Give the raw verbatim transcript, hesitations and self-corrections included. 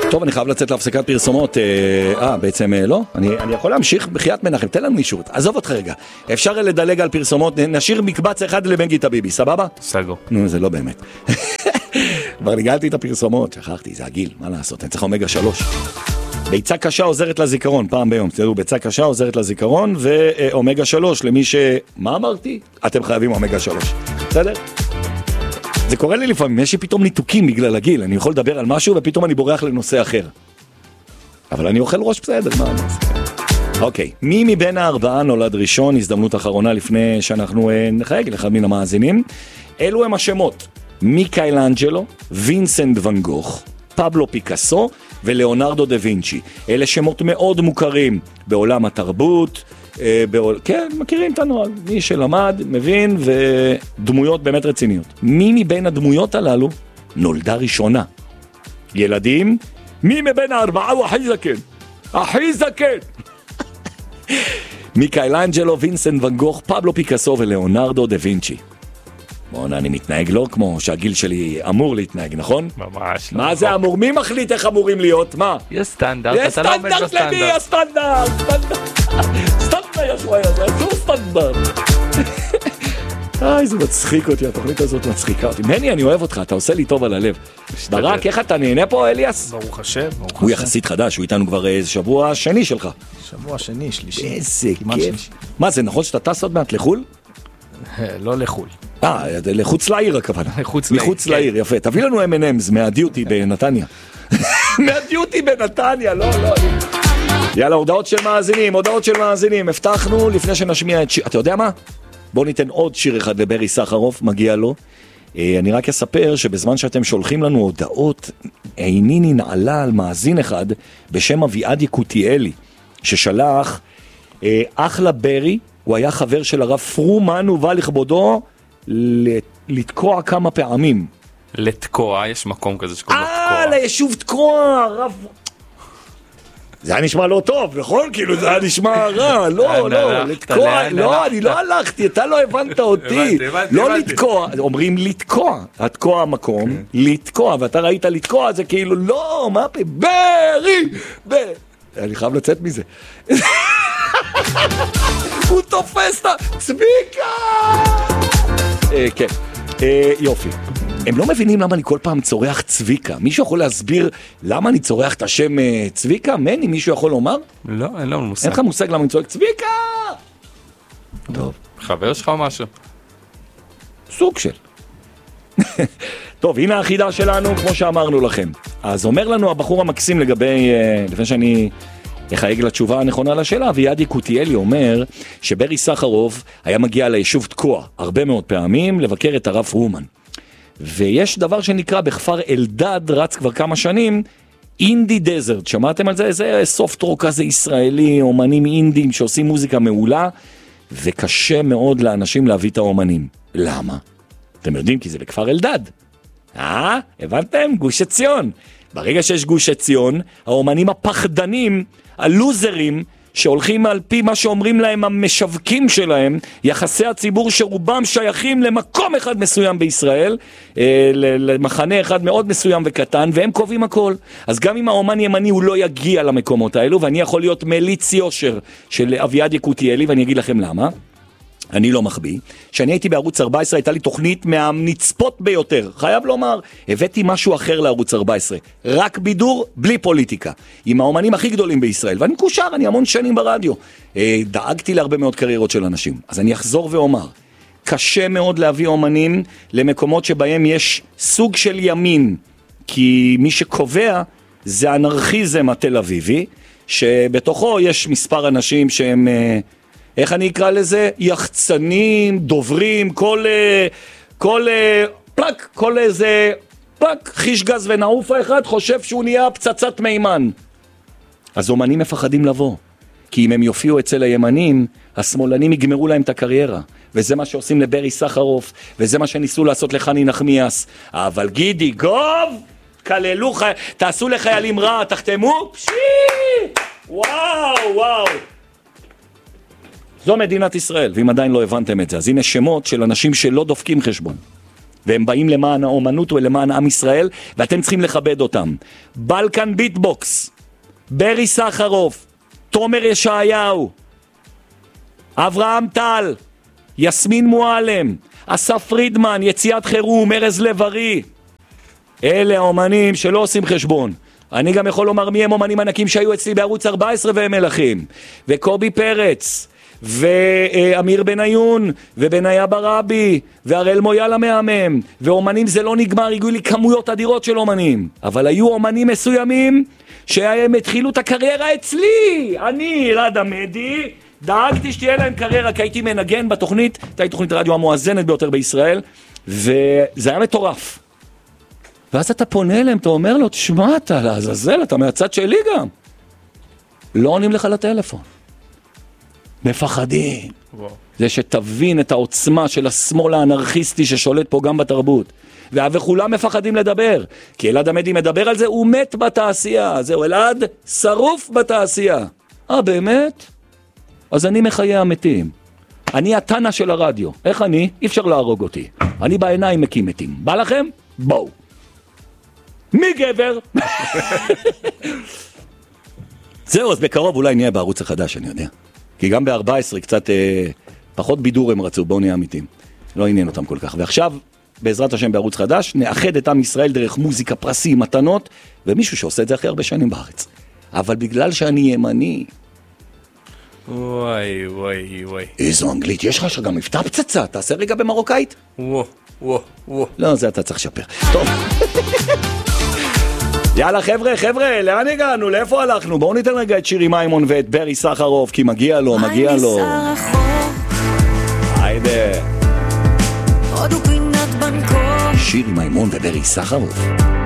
טוב, אני חייב לצאת להפסקת פרסומות. אה, בעצם לא. אני, אני יכול להמשיך בחיית מנחם. תן לנו אישור. עזוב אותך רגע. אפשר לדלג על פרסומות. נשאיר מקבץ אחד לבנגי טביבי. סבבה? סגור. נו, זה לא באמת. כבר ניגלתי את הפרסומות. שכחתי, זה הגיל. מה לעשות? אני צריך אומגה שלוש. ביצה קשה עוזרת לזיכרון. פעם ביום. תראו, ביצה קשה עוזרת לזיכרון. ואומגה שלוש למי ש... מה אמרתי? אתם חייבים אומגה שלוש. בסדר? זה קורה לי לפעמים, יש לי פתאום ניתוקים בגלל הגיל, אני יכול לדבר על משהו ופתאום אני בורח לנושא אחר. אבל אני אוכל ראש בסדר, מה אני עושה? אוקיי, מי מבין הארבעה נולד ראשון, הזדמנות אחרונה לפני שאנחנו אה, נחייג לאחד מן המאזינים. אלו הם השמות, מיקיילנג'לו, וינסנט ון גוך, פבלו פיקאסו ולאונרדו דה וינצ'י. אלה שמות מאוד מוכרים בעולם התרבות, בעול... כן, מכירים את הנועל, מי שלמד, מבין, ודמויות באמת רציניות. מי מבין הדמויות הללו נולדה ראשונה? ילדים? מי מבין הארבעה הוא הכי זקן? הכי זקן! מיקיילנג'לו, וינסנט ון גוך, פבלו פיקאסו ולאונרדו דה וינצ'י. בואו, אני מתנהג לא כמו שהגיל שלי אמור להתנהג, נכון? ממש. מה זה אמור? מי מחליט איך אמורים להיות? מה? יש סטנדרט, אתה לא עומד בסטנדרט. יש סטנדרט למי, יש סטנדרט, סטנדרט. סטנדרט יש רואה, זה אסור סטנדרט. איי, זה מצחיק אותי, התוכנית הזאת מצחיקה אותי. מני, אני אוהב אותך, אתה עושה לי טוב על הלב. ברק, איך אתה נהנה פה, אליאס? ברוך השם, ברוך השם. הוא יחסית חדש, הוא איתנו כבר שבוע שני שלך. שבוע שני, שלישי. איזה כיף. מה, זה נכון שאתה טס עוד מעט לחול? לא לחול. אה, לחוץ לעיר הכוונה. לחוץ לעיר. מחוץ לעיר, יפה. תביא לנו אם אנד אמס מהדיוטי בנתניה. מהדיוטי בנתניה, לא, לא. יאללה, הודעות של מאזינים, הודעות של מאזינים. הבטחנו לפני שנשמיע את שיר. אתה יודע מה? בואו ניתן עוד שיר אחד לברי סחרוף, מגיע לו. אני רק אספר שבזמן שאתם שולחים לנו הודעות, עיני ננעלה על מאזין אחד בשם אביעד יקותיאלי, ששלח אחלה ברי, הוא היה חבר של הרב פרומן, ובא לכבודו לתקוע כמה פעמים. לתקוע, יש מקום כזה שקוראים לו תקוע. אה, ליישוב תקוע, הרב... זה היה נשמע לא טוב, נכון? כאילו זה היה נשמע רע, לא, לא, לתקוע, לא, אני לא הלכתי, אתה לא הבנת אותי, לא לתקוע, אומרים לתקוע, לתקוע המקום, לתקוע, ואתה ראית לתקוע, זה כאילו, לא, מה פה, ברי, ברי, אני חייב לצאת מזה. הוא תופס את הצביקה! כן, יופי. הם לא מבינים למה אני כל פעם צורח צביקה. מישהו יכול להסביר למה אני צורח את השם צביקה? מני, מישהו יכול לומר? לא, אין לנו מושג. אין לך מושג למה אני צורח צביקה? טוב. חבר שלך או משהו? סוג של. טוב, הנה החידה שלנו, כמו שאמרנו לכם. אז אומר לנו הבחור המקסים לגבי, לפני שאני אחייג לתשובה הנכונה לשאלה, אביעד יקותיאלי אומר שברי סחרוף היה מגיע ליישוב תקוע הרבה מאוד פעמים לבקר את הרב פרומן. ויש דבר שנקרא בכפר אלדד, רץ כבר כמה שנים, אינדי דזרט. שמעתם על זה? זה סופט רוק כזה ישראלי, אומנים אינדים שעושים מוזיקה מעולה, וקשה מאוד לאנשים להביא את האומנים. למה? אתם יודעים, כי זה בכפר אלדד. אה? הבנתם? גוש עציון. ברגע שיש גוש עציון, האומנים הפחדנים, הלוזרים, שהולכים על פי מה שאומרים להם המשווקים שלהם, יחסי הציבור שרובם שייכים למקום אחד מסוים בישראל, למחנה אחד מאוד מסוים וקטן, והם קובעים הכל. אז גם אם האומן ימני הוא לא יגיע למקומות האלו, ואני יכול להיות מליץ יושר של אביעד יקותיאלי, ואני אגיד לכם למה. אני לא מחביא, שאני הייתי בערוץ ארבע עשרה, הייתה לי תוכנית מהנצפות ביותר, חייב לומר, הבאתי משהו אחר לערוץ ארבע עשרה, רק בידור, בלי פוליטיקה, עם האומנים הכי גדולים בישראל, ואני מקושר, אני המון שנים ברדיו, דאגתי להרבה מאוד קריירות של אנשים, אז אני אחזור ואומר, קשה מאוד להביא אומנים למקומות שבהם יש סוג של ימין, כי מי שקובע זה אנרכיזם התל אביבי, שבתוכו יש מספר אנשים שהם... איך אני אקרא לזה? יחצנים, דוברים, כל, כל, פלק, כל איזה, פלק, חיש גז ונעופה אחד חושב שהוא נהיה פצצת מימן. אז אומנים מפחדים לבוא, כי אם הם יופיעו אצל הימנים, השמאלנים יגמרו להם את הקריירה. וזה מה שעושים לברי סחרוף, וזה מה שניסו לעשות לחני נחמיאס. אבל גידי, גוב, כללו, תעשו לחיילים רע, תחתמו, פשי! וואו, וואו. זו מדינת ישראל, ואם עדיין לא הבנתם את זה, אז הנה שמות של אנשים שלא דופקים חשבון. והם באים למען האומנות ולמען עם ישראל, ואתם צריכים לכבד אותם. בלקן ביטבוקס, ברי סחרוף, תומר ישעיהו, אברהם טל, יסמין מועלם, אסף פרידמן, יציאת חירום, ארז לב-ארי. אלה האומנים שלא עושים חשבון. אני גם יכול לומר מי הם אומנים ענקים שהיו אצלי בערוץ ארבע עשרה והם מלכים. וקובי פרץ, ואמיר בניון, ובניה ברבי, והראל מויאל המאמם. ואומנים זה לא נגמר, הגיעו לי כמויות אדירות של אומנים. אבל היו אומנים מסוימים שהם התחילו את הקריירה אצלי. אני, אלעד עמדי, דאגתי שתהיה להם קריירה, כי הייתי מנגן בתוכנית, הייתה תוכנית הרדיו המואזנת ביותר בישראל, וזה היה מטורף. ואז אתה פונה אליהם, אתה אומר לו, תשמע, אתה לעזאזל, אתה מהצד שלי גם. לא עונים לך לטלפון. מפחדים. וואו. זה שתבין את העוצמה של השמאל האנרכיסטי ששולט פה גם בתרבות. וכולם מפחדים לדבר. כי אלעד עמדי מדבר על זה, הוא מת בתעשייה. זהו, אלעד שרוף בתעשייה. אה, באמת? אז אני מחיי המתים. אני התנה של הרדיו. איך אני? אי אפשר להרוג אותי. אני בעיניים מקים מתים. בא לכם? בואו. מי גבר? זהו, אז בקרוב אולי נהיה בערוץ החדש, אני יודע. כי גם ב-ארבע עשרה קצת אה, פחות בידור הם רצו, בואו נהיה אמיתים. לא עניין אותם כל כך. ועכשיו, בעזרת השם בערוץ חדש, נאחד את עם ישראל דרך מוזיקה, פרסים, מתנות, ומישהו שעושה את זה אחרי הרבה שנים בארץ. אבל בגלל שאני ימני... וואי, וואי, וואי. איזו אנגלית, יש לך שגם מבטא פצצה, תעשה רגע במרוקאית? וואו, וואו, וואו. לא, זה אתה צריך לשפר. טוב. יאללה חבר'ה, חבר'ה, לאן הגענו? לאיפה הלכנו? בואו ניתן רגע את שירי מימון ואת ברי סחרוף, כי מגיע לו, מגיע לו. היידה. שירי מימון וברי סחרוף.